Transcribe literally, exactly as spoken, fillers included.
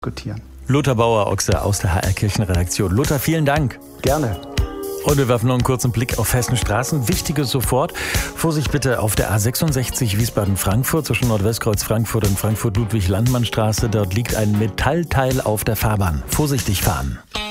diskutieren. Lothar Bauer-Ochse aus der H R Kirchenredaktion. Lothar, vielen Dank. Gerne. Und wir werfen noch einen kurzen Blick auf Hessenstraßen. Wichtiges sofort. Vorsicht bitte auf der A sechsundsechzig Wiesbaden-Frankfurt zwischen Nordwestkreuz Frankfurt und Frankfurt-Ludwig-Landmann-Straße. Dort liegt ein Metallteil auf der Fahrbahn. Vorsichtig fahren.